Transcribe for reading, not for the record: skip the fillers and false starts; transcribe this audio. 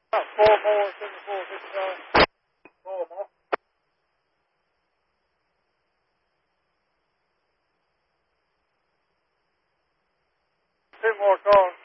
About 4 more, 74, 55. 4 more. 2 more cars.